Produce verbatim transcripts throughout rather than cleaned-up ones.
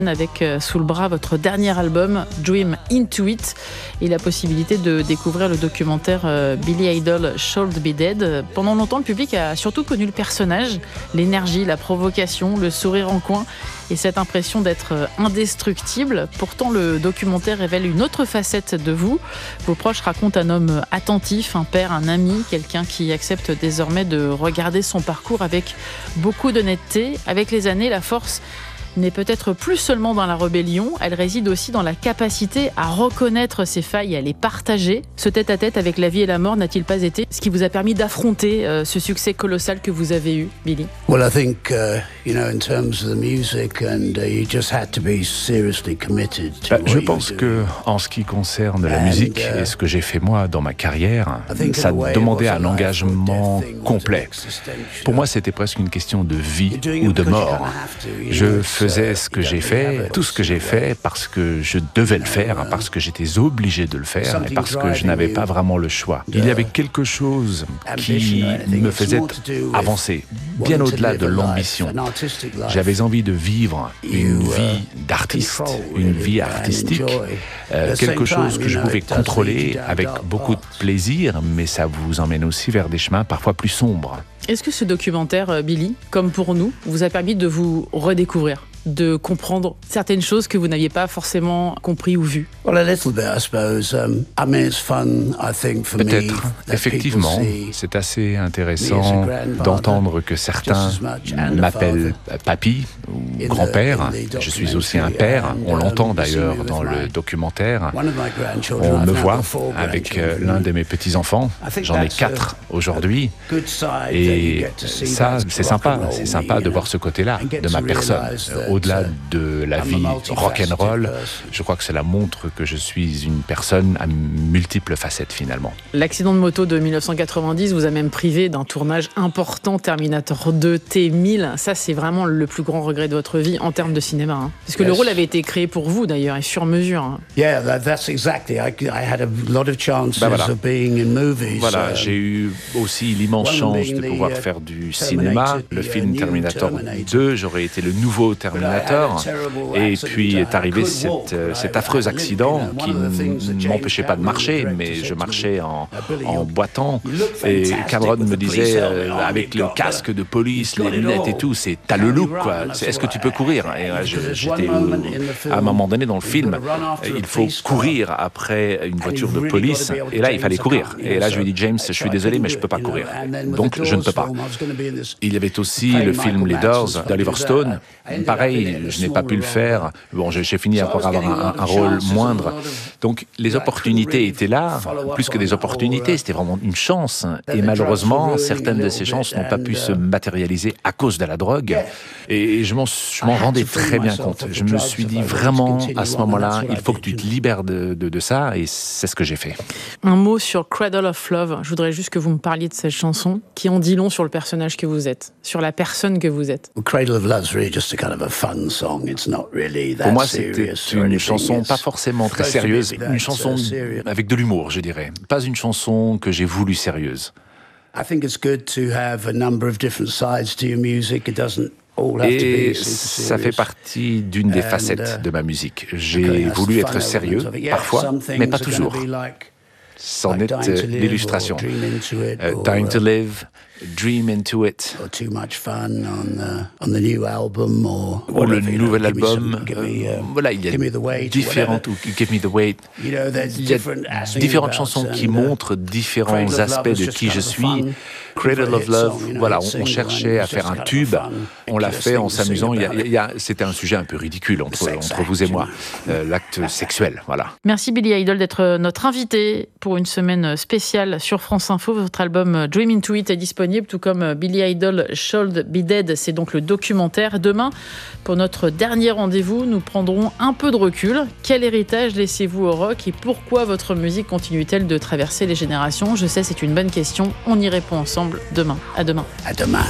avec euh, sous le bras votre dernier album Dream Into It et la possibilité de découvrir le documentaire euh, Billy Idol Should Be Dead. Pendant longtemps, le public a surtout connu le personnage, l'énergie, la provocation, le sourire en coin et cette impression d'être indestructible. Pourtant, le documentaire révèle une autre facette de vous. Vos proches racontent un homme attentif, un père, un ami, quelqu'un qui accepte désormais de regarder son parcours avec beaucoup d'honnêteté. Avec les années, la force n'est peut-être plus seulement dans la rébellion, elle réside aussi dans la capacité à reconnaître ses failles et à les partager. Ce tête-à-tête avec la vie et la mort n'a-t-il pas été ce qui vous a permis d'affronter euh, ce succès colossal que vous avez eu, Billy? Well, I think, uh, you know, in terms of the music, and uh, you just had to be seriously committed to bah, what Je you pense do. que, en ce qui concerne la And, musique uh, et ce que j'ai fait moi dans ma carrière, I think ça in a way it demandait was a un life or engagement death thing, was complet. existential. Pour moi, c'était presque une question de vie You're doing it ou de because you're mort. gonna have to, you Je know, it's, faisais uh, ce que you j'ai don't really have fait, a tout ce que j'ai fait, parce que je devais le faire, parce que j'étais obligé de le faire, et parce que je n'avais pas vraiment le choix. Il y avait quelque chose qui me faisait avancer, bien au-delà de l'ambition. J'avais envie de vivre une vie d'artiste, une vie artistique, euh, quelque chose que je pouvais contrôler avec beaucoup de plaisir, mais ça vous emmène aussi vers des chemins parfois plus sombres. Est-ce que ce documentaire, Billy, comme pour nous, vous a permis de vous redécouvrir, de comprendre certaines choses que vous n'aviez pas forcément compris ou vues? Well, a little bit, I suppose. Um, I mean, it's fun, I think, for me. Peut-être, that effectivement, people see c'est assez intéressant d'entendre que certains m'appellent papy ou grand-père. Je suis aussi un père, on l'entend d'ailleurs dans le documentaire. one of my grandchildren. On I've me now voit got four avec euh, grandchildren. l'un de mes petits-enfants, j'en ai quatre aujourd'hui, Good side that you et get to see ça, that's c'est rock sympa, and roll c'est me, sympa you de know. voir ce côté-là And get de to ma personne. realize Euh, that, Au-delà uh, de la I'm a vie multifaceted rock'n'roll, person. je crois que cela montre que je suis une personne à multiples facettes finalement. L'accident de moto de dix-neuf cent quatre-vingt-dix vous a même privé d'un tournage important, Terminator deux T mille. Ça, c'est vraiment le plus grand regret de votre vie en termes de cinéma. Hein. Parce que Yes. le rôle avait été créé pour vous d'ailleurs et sur mesure. Hein. Yeah, that, that's exactly. I, I had a lot of chances Bah voilà. of being in movies. Voilà, um, j'ai eu aussi l'immense one chance being de the, pouvoir uh, faire du Terminator, cinéma. the, Le uh, film new Terminator Terminator. deux, j'aurais été le nouveau Terminator. Et puis est arrivé I cette, couldn't walk, cet but I- affreux I lived, accident you know, qui one of the things that ne James m'empêchait pas de Cameron, marcher, the director, mais said je to me, marchais en, "Uh, Billy, en you- boitant. you look Et fantastic Cameron with me the police disait, helmet euh, on, avec you've le got casque the- de police, you've les got it lunettes et all. tout, c'est t'as Can le you look, run?" quoi. And I C'est- said, Est-ce que tu "Well, peux courir? I- Et I- ouais, je- there's j'étais one moment in the au- film à un moment donné dans le you've film, got to run after a il faut police car. courir après une voiture de really police. got to be able to Et là, il fallait James, I courir. can't, Et là, je lui ai dit, James, so je I suis désolé, couldn't mais je do peux it, pas you know. courir. And then with Donc, the je ne peux Doors pas. film, I was gonna be in this- Il y avait aussi playing le film Michael Les Madsen's Doors film. d'Oliver Because, Stone. uh, I ended up Pareil, in a je n'ai pas pu le smaller faire. role. Bon, j'ai j'ai fini So I par was avoir getting a un, lot un of rôle chances and a moindre. lot of- Donc, les I couldn't opportunités really étaient là, follow up plus que on des that opportunités, whole, uh, c'était vraiment une chance. the Et drugs malheureusement, were ruining certaines a de little ces chances bit n'ont pas and, pu uh, se matérialiser à cause de la drogue. Et je m'en je m'en I had rendais to free très bien myself compte. of the Je me drugs suis if dit I wanted to vraiment, continue à ce on, and moment-là, that's what il I faut que did, tu you te know. libères de, de, de ça, et c'est ce que j'ai fait. Un mot sur Cradle of Love. Je voudrais juste que vous me parliez de cette chanson qui en dit long sur le personnage que vous êtes, sur la personne que vous êtes. Well, Cradle of Love's really just a kind of a fun song. It's not really that Pour moi, c'était serious or une anything. chanson It's pas forcément très supposed to be sérieuse, that, une uh, chanson serious. avec de l'humour, je dirais. Pas une chanson que j'ai voulu sérieuse. I think it's good to have a number of different sides to your music. It doesn't all have to Et be super ça fait serious. partie d'une des And, facettes uh, de ma musique. Okay, J'ai that's voulu the être fun sérieux, element of it. Yeah, parfois, some mais pas things are toujours. gonna be like- C'en like est Dying to Live l'illustration. or Dream Into It Euh, or, Dying to uh, Live, Dream Into It. or Too Much Fun on the, on the new album or Ou le whatever, you know, nouvel give me some- album, give me, euh, uh, voilà, il y give me a the weight, différentes, ou Give Me the Weight. You know, there's Il y a different aspects différentes about chansons qui and, uh, montrent différents Cradle of Love aspects was de just qui kind je of a suis. fun, Cradle hit of Love, song, you know, voilà, hit on, on single, cherchait and à it's faire just un kind of tube. a fun, On l'a ridiculous fait en thing to sing s'amusant. Il y a- about il y a- C'était un sujet un peu ridicule entre, sex entre vous et act, moi, you euh, l'acte sexuel, voilà. Merci Billy Idol d'être notre invité pour une semaine spéciale sur France Info. Votre album Dream Into It est disponible, tout comme Billy Idol Should Be Dead. C'est donc le documentaire. Demain, pour notre dernier rendez-vous, nous prendrons un peu de recul. Quel héritage laissez-vous au rock et pourquoi votre musique continue-t-elle de traverser les générations? Je sais, c'est une bonne question. On y répond ensemble demain. À demain. À demain.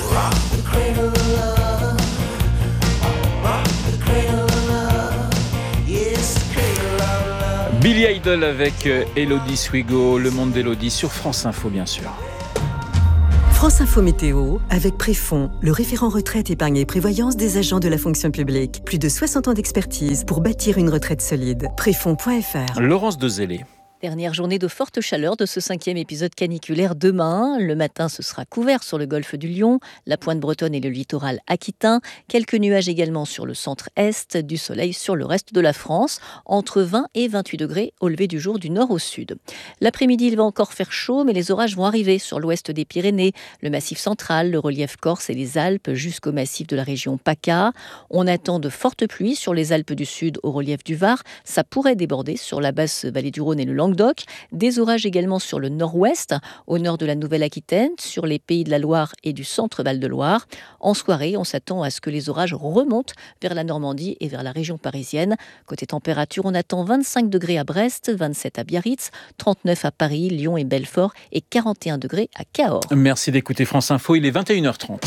Billy Idol avec Elodie Swigo, Le Monde d'Elodie sur France Info bien sûr. France Info Météo, avec Préfond, le référent retraite, épargne et prévoyance des agents de la fonction publique. Plus de soixante ans d'expertise pour bâtir une retraite solide. Préfond point F R. Laurence Dezellé. Dernière journée de forte chaleur de ce cinquième épisode caniculaire demain. Le matin, ce sera couvert sur le golfe du Lion, la pointe bretonne et le littoral aquitain. Quelques nuages également sur le centre-est, du soleil sur le reste de la France. Entre vingt et vingt-huit degrés au lever du jour du nord au sud. L'après-midi, il va encore faire chaud, mais les orages vont arriver sur l'ouest des Pyrénées, le massif central, le relief corse et les Alpes, jusqu'au massif de la région PACA. On attend de fortes pluies sur les Alpes du Sud au relief du Var. Ça pourrait déborder sur la basse vallée du Rhône et le Languedoc. Des orages également sur le nord-ouest, au nord de la Nouvelle-Aquitaine, sur les Pays de la Loire et du centre Val-de-Loire. En soirée, on s'attend à ce que les orages remontent vers la Normandie et vers la région parisienne. Côté température, on attend vingt-cinq degrés à Brest, vingt-sept à Biarritz, trente-neuf à Paris, Lyon et Belfort et quarante et un degrés à Cahors. Merci d'écouter France Info, il est vingt et une heures trente.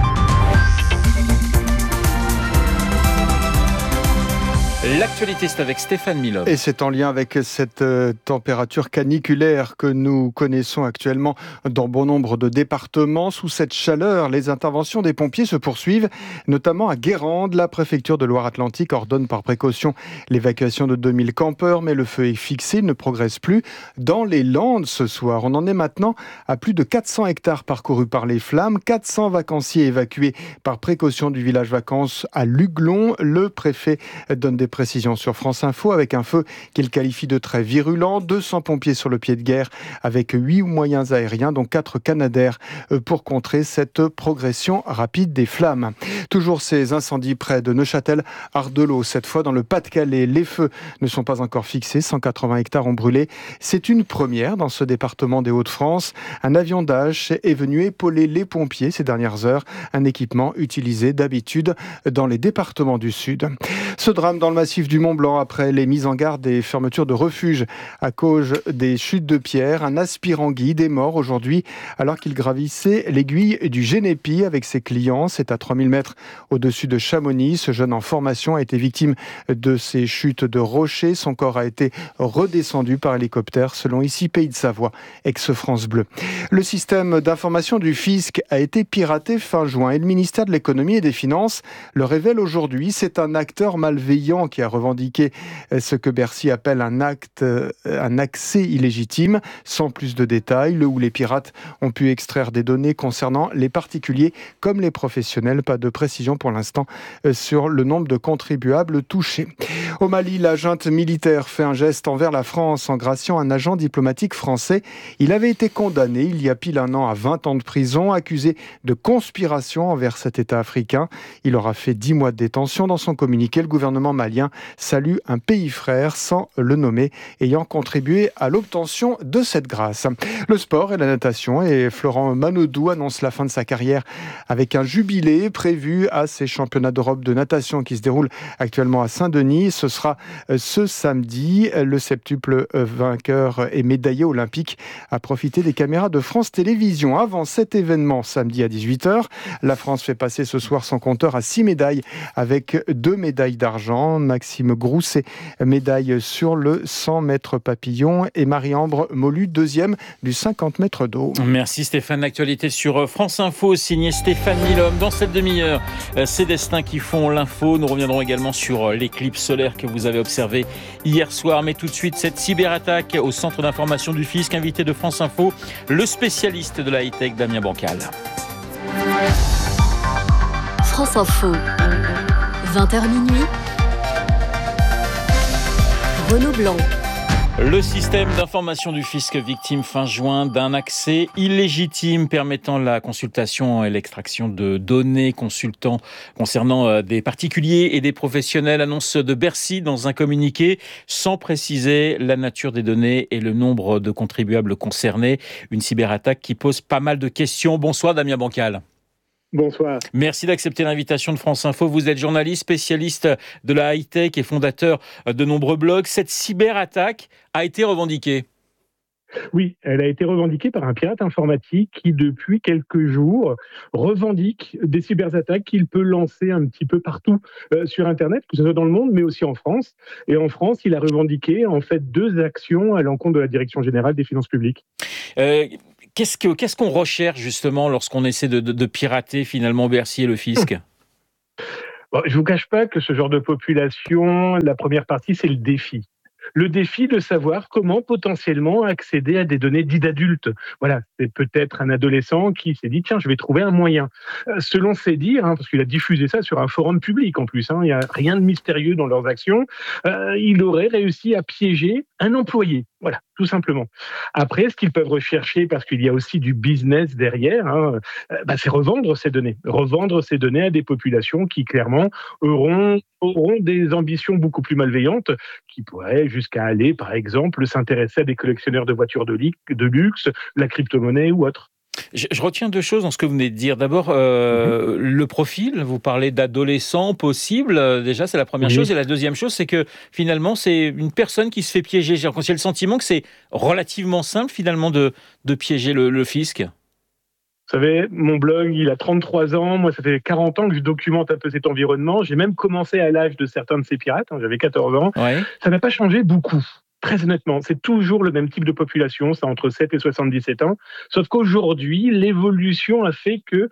L'actualité, c'est avec Stéphane Milov. Et c'est en lien avec cette euh, température caniculaire que nous connaissons actuellement dans bon nombre de départements. Sous cette chaleur, les interventions des pompiers se poursuivent, notamment à Guérande. La préfecture de Loire-Atlantique ordonne par précaution l'évacuation de deux mille campeurs, mais le feu est fixé, il ne progresse plus. Dans les Landes ce soir, on en est maintenant à plus de quatre cents hectares parcourus par les flammes, quatre cents vacanciers évacués par précaution du village vacances à Luglon. Le préfet donne des précisions sur France Info avec un feu qu'il qualifie de très virulent. deux cents pompiers sur le pied de guerre avec huit moyens aériens, dont quatre Canadair pour contrer cette progression rapide des flammes. Toujours ces incendies près de Neuchâtel-Ardelot, cette fois dans le Pas-de-Calais. Les feux ne sont pas encore fixés, cent quatre-vingts hectares ont brûlé. C'est une première dans ce département des Hauts-de-France. Un avion d'H est venu épauler les pompiers ces dernières heures, un équipement utilisé d'habitude dans les départements du Sud. Ce drame dans le massif du Mont-Blanc après les mises en garde et fermetures de refuges à cause des chutes de pierres. Un aspirant guide est mort aujourd'hui alors qu'il gravissait l'aiguille du Génépi avec ses clients. C'est à trois mille mètres au-dessus de Chamonix. Ce jeune en formation a été victime de ces chutes de rochers. Son corps a été redescendu par hélicoptère selon ici Pays de Savoie, ex-France Bleu. Le système d'information du fisc a été piraté fin juin et le ministère de l'économie et des finances le révèle aujourd'hui. C'est un acteur malveillant qui a revendiqué ce que Bercy appelle un acte, un accès illégitime. Sans plus de détails, le ou les pirates ont pu extraire des données concernant les particuliers comme les professionnels. Pas de précision pour l'instant sur le nombre de contribuables touchés. Au Mali, la junte militaire fait un geste envers la France en graciant un agent diplomatique français. Il avait été condamné il y a pile un an à vingt ans de prison, accusé de conspiration envers cet État africain. Il aura fait dix mois de détention. Dans son communiqué, le gouvernement malien salue un pays frère sans le nommer ayant contribué à l'obtention de cette grâce. Le sport et la natation et Florent Manodou annonce la fin de sa carrière avec un jubilé prévu à ces championnats d'Europe de natation qui se déroulent actuellement à Saint-Denis. Ce sera ce samedi. Le septuple vainqueur et médaillé olympique a profité des caméras de France Télévisions. Avant cet événement, samedi à dix-huit heures, la France fait passer ce soir son compteur à six médailles avec deux médailles d'argent. Maxime Grousset, médaille sur le cent mètres papillon et Marie-Ambre Molu, deuxième du cinquante mètres d'eau. Merci Stéphane. L'actualité sur France Info, signé Stéphane Milhomme. Dans cette demi-heure, ces destins qui font l'info. Nous reviendrons également sur l'éclipse solaire que vous avez observée hier soir. Mais tout de suite, cette cyberattaque au centre d'information du fisc. Invité de France Info, le spécialiste de la high-tech, Damien Bancal. France Info, vingt heures minuit. Renaud Blanc. Le système d'information du fisc victime fin juin d'un accès illégitime permettant la consultation et l'extraction de données consultant concernant des particuliers et des professionnels, annonce de Bercy dans un communiqué sans préciser la nature des données et le nombre de contribuables concernés. Une cyberattaque qui pose pas mal de questions. Bonsoir Damien Bancal. Bonsoir. Merci d'accepter l'invitation de France Info. Vous êtes journaliste, spécialiste de la high-tech et fondateur de nombreux blogs. Cette cyberattaque a été revendiquée. Oui, elle a été revendiquée par un pirate informatique qui, depuis quelques jours, revendique des cyberattaques qu'il peut lancer un petit peu partout euh, sur Internet, que ce soit dans le monde, mais aussi en France. Et en France, il a revendiqué en fait deux actions à l'encontre de la Direction générale des finances publiques. Euh... Qu'est-ce, que, qu'est-ce qu'on recherche justement lorsqu'on essaie de, de, de pirater finalement Bercy et le fisc ? Bon, je ne vous cache pas que ce genre de population, la première partie, c'est le défi. Le défi de savoir comment potentiellement accéder à des données dites d'adultes. Voilà, c'est peut-être un adolescent qui s'est dit, tiens, je vais trouver un moyen. Euh, selon ses dires, hein, parce qu'il a diffusé ça sur un forum public en plus, hein, il n'y a rien de mystérieux dans leurs actions, euh, il aurait réussi à piéger un employé. Voilà, tout simplement. Après, ce qu'ils peuvent rechercher, parce qu'il y a aussi du business derrière, hein, euh, bah, c'est revendre ces données. Revendre ces données à des populations qui, clairement, auront, auront des ambitions beaucoup plus malveillantes, qui pourraient jusqu'à aller, par exemple, s'intéresser à des collectionneurs de voitures de, li- de luxe, la crypto-monnaie ou autre. Je, je retiens deux choses dans ce que vous venez de dire. D'abord, euh, mmh. le profil. Vous parlez d'adolescents possibles. Déjà, c'est la première oui. chose. Et la deuxième chose, c'est que finalement, c'est une personne qui se fait piéger. J'ai le sentiment que c'est relativement simple, finalement, de, de piéger le, le fisc. Vous savez, mon blog, il a trente-trois ans. Moi, ça fait quarante ans que je documente un peu cet environnement. J'ai même commencé à l'âge de certains de ces pirates. Hein, j'avais quatorze ans. Ouais. Ça n'a pas changé beaucoup. Très honnêtement, c'est toujours le même type de population, c'est entre sept et soixante-dix-sept ans. Sauf qu'aujourd'hui, l'évolution a fait que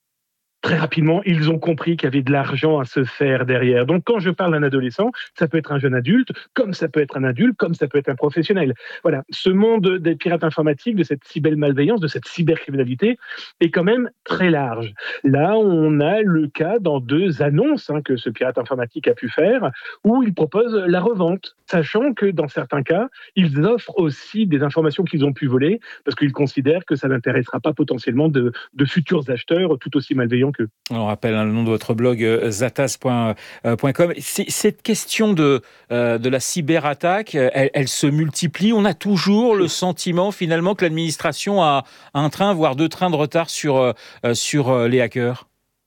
très rapidement, ils ont compris qu'il y avait de l'argent à se faire derrière. Donc, quand je parle d'un adolescent, ça peut être un jeune adulte, comme ça peut être un adulte, comme ça peut être un professionnel. Voilà, ce monde des pirates informatiques, de cette cybermalveillance, de cette cybercriminalité, est quand même très large. Là, on a le cas dans deux annonces hein, que ce pirate informatique a pu faire, où il propose la revente, sachant que dans certains cas, ils offrent aussi des informations qu'ils ont pu voler, parce qu'ils considèrent que ça n'intéressera pas potentiellement de, de futurs acheteurs tout aussi malveillants que. On rappelle hein, le nom de votre blog euh, zatas point com. C'est, cette question de, euh, de la cyberattaque, elle, elle se multiplie. On a toujours le sentiment finalement que l'administration a un train, voire deux trains de retard sur, euh, sur euh, les hackers.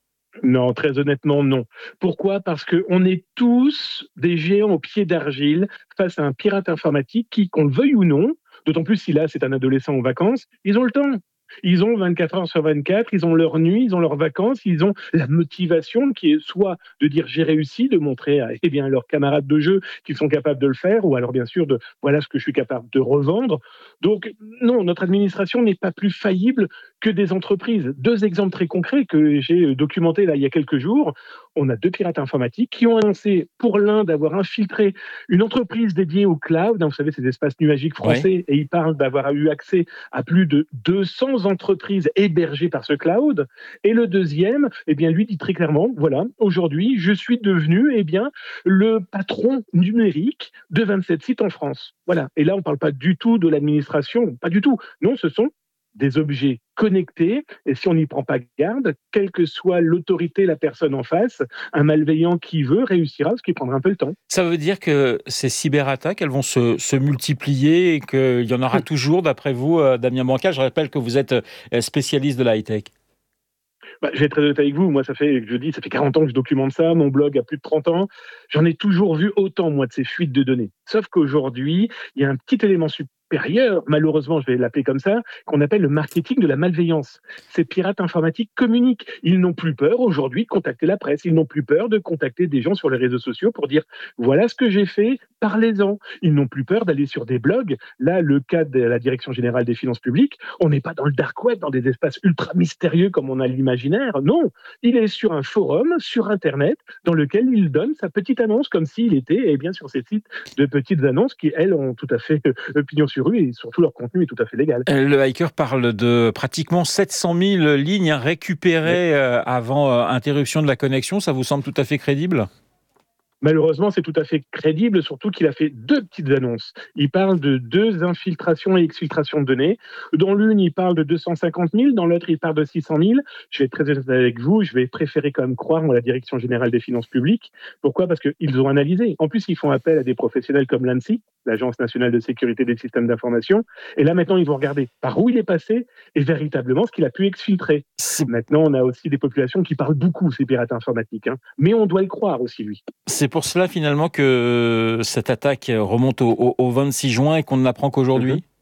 Non, très honnêtement, non. Pourquoi ? Parce qu'on est tous des géants au pied d'argile face à un pirate informatique qui, qu'on le veuille ou non, d'autant plus si là c'est un adolescent en vacances, ils ont le temps. Ils ont vingt-quatre heures sur vingt-quatre, ils ont leur nuit, ils ont leurs vacances, ils ont la motivation qui est soit de dire j'ai réussi, de montrer à eh bien, leurs camarades de jeu qu'ils sont capables de le faire, ou alors bien sûr de voilà ce que je suis capable de revendre. Donc non, notre administration n'est pas plus faillible que des entreprises. Deux exemples très concrets que j'ai documentés là il y a quelques jours. On a deux pirates informatiques qui ont annoncé pour l'un d'avoir infiltré une entreprise dédiée au cloud, hein, vous savez ces espaces nuagiques français, ouais. Et ils parlent d'avoir eu accès à plus de deux cents entreprises hébergées par ce cloud. Et le deuxième, eh bien, lui dit très clairement, voilà, aujourd'hui, je suis devenu eh bien, le patron numérique de vingt-sept sites en France. Voilà. Et là, on ne parle pas du tout de l'administration, pas du tout. Non, ce sont des objets connectés, et si on n'y prend pas garde, quelle que soit l'autorité, la personne en face, un malveillant qui veut réussira, ce qui prendra un peu le temps. Ça veut dire que ces cyberattaques, elles vont se, se multiplier et qu'il y en aura toujours, d'après vous, Damien Bancal. Je rappelle que vous êtes spécialiste de la high-tech. Bah, je vais être très honnête avec vous, moi ça fait, je dis, ça fait quarante ans que je documente ça, mon blog a plus de trente ans, j'en ai toujours vu autant moi de ces fuites de données. Sauf qu'aujourd'hui, il y a un petit élément supérieur, malheureusement je vais l'appeler comme ça, qu'on appelle le marketing de la malveillance. Ces pirates informatiques communiquent, ils n'ont plus peur aujourd'hui de contacter la presse, ils n'ont plus peur de contacter des gens sur les réseaux sociaux pour dire voilà ce que j'ai fait, parlez-en. Ils n'ont plus peur d'aller sur des blogs, là le cas de la Direction Générale des Finances Publiques, on n'est pas dans le dark web, dans des espaces ultra mystérieux comme on a l'imaginaire. Non, il est sur un forum, sur Internet, dans lequel il donne sa petite annonce, comme s'il était eh bien, sur ces sites de petites annonces qui, elles, ont tout à fait euh, pignon sur rue et surtout leur contenu est tout à fait légal. Le hacker parle de pratiquement sept cent mille lignes récupérées euh, avant euh, interruption de la connexion. Ça vous semble tout à fait crédible ? Malheureusement, c'est tout à fait crédible, surtout qu'il a fait deux petites annonces. Il parle de deux infiltrations et exfiltrations de données. Dans l'une, il parle de deux cent cinquante mille, dans l'autre, il parle de six cent mille. Je vais être très honnête avec vous, je vais préférer quand même croire en la Direction Générale des Finances Publiques. Pourquoi ? Parce qu'ils ont analysé. En plus, ils font appel à des professionnels comme l'ANSSI, l'Agence Nationale de Sécurité des Systèmes d'Information. Et là, maintenant, ils vont regarder par où il est passé et véritablement ce qu'il a pu exfiltrer. Maintenant, on a aussi des populations qui parlent beaucoup, ces pirates informatiques. Hein. Mais on doit le croire aussi, lui. C'est pour cela finalement que cette attaque remonte au, au, au vingt-six juin et qu'on ne l'apprend qu'aujourd'hui ? Mm-hmm.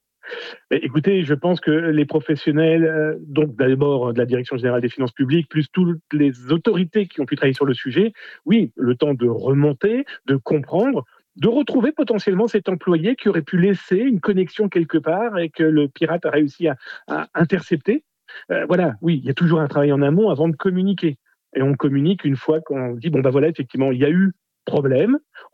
Mais écoutez, je pense que les professionnels, euh, donc d'abord de la Direction Générale des Finances Publiques, plus toutes les autorités qui ont pu travailler sur le sujet, oui, le temps de remonter, de comprendre, de retrouver potentiellement cet employé qui aurait pu laisser une connexion quelque part et que le pirate a réussi à, à intercepter. Euh, voilà, oui, il y a toujours un travail en amont avant de communiquer. Et on communique une fois qu'on dit, bon ben voilà, effectivement, il y a eu problème.